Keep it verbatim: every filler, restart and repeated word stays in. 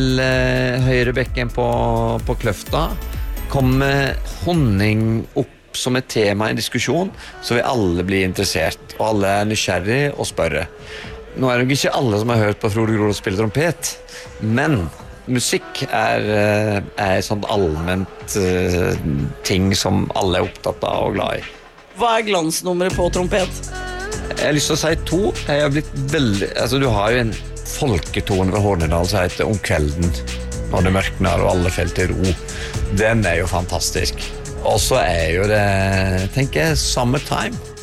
Høyre bekken på, på Kløfta kommer honning opp som et tema i en diskusjon, så vil alle bli interessert, og alle er nysgjerrig og spørre. Nå er det jo ikke alle som har hørt på Frode Grodås spille trompet, men musikk er, er et sånt allment uh, ting som alle er opptatt av og glad i. Hva er glansnummeret på trompet? Jeg har lyst til å si to. Jeg har blitt veldig, altså, du har jo en folketone ved Hornedal som heter Om kvelden, når det mørkner og alle felt i ro. Den er jo fantastisk. Og så er jo det, tenker jeg, Summertime.